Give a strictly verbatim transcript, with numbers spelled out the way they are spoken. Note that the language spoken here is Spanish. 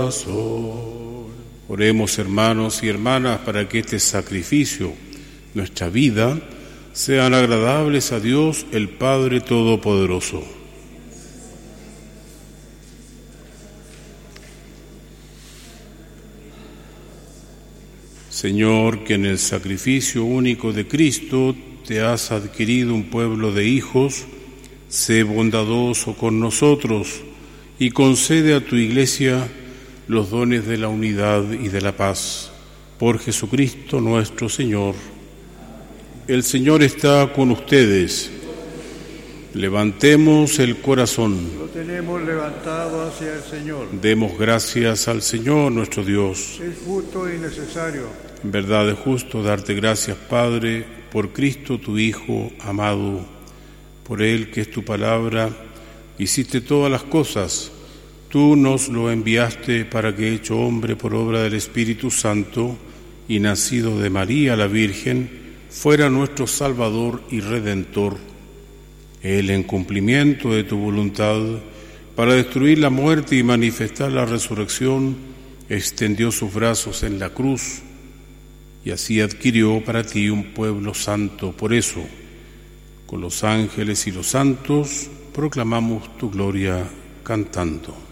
corazón. Oremos, hermanos y hermanas, para que este sacrificio, nuestra vida, sean agradables a Dios el Padre Todopoderoso. Señor, que en el sacrificio único de Cristo te has adquirido un pueblo de hijos, sé bondadoso con nosotros y concede a tu Iglesia los dones de la unidad y de la paz. Por Jesucristo nuestro Señor. El Señor está con ustedes. Levantemos el corazón. Lo tenemos levantado hacia el Señor. Demos gracias al Señor nuestro Dios. Es justo y necesario. En verdad es justo darte gracias, Padre, por Cristo tu Hijo amado, por Él que es tu palabra, hiciste todas las cosas. Tú nos lo enviaste para que, hecho hombre por obra del Espíritu Santo y nacido de María la Virgen, fuera nuestro Salvador y Redentor. Él, en cumplimiento de tu voluntad, para destruir la muerte y manifestar la resurrección, extendió sus brazos en la cruz y así adquirió para ti un pueblo santo. Por eso, con los ángeles y los santos, proclamamos tu gloria cantando.